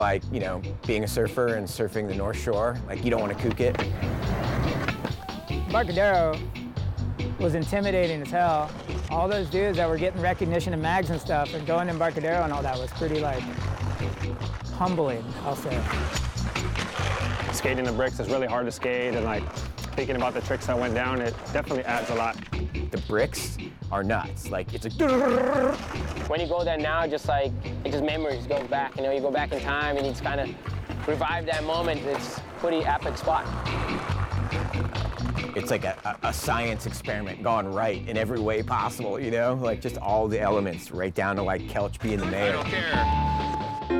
Like, you know, being a surfer and surfing the North Shore, like, you don't want to kook it. Embarcadero was intimidating as hell. All those dudes that were getting recognition in mags and stuff and going to Embarcadero and all that was pretty, like, humbling, I'll say. Skating the bricks is really hard to skate, and like thinking about the tricks that went down, it definitely adds a lot. The bricks are nuts. Like, it's a... When you go there now, just like, it just memories goes back. You know, you go back in time and you just kind of revive that moment. It's a pretty epic spot. It's like a science experiment gone right in every way possible, you know? Like, just all the elements, right down to, like, Kelch being the mayor. I don't care.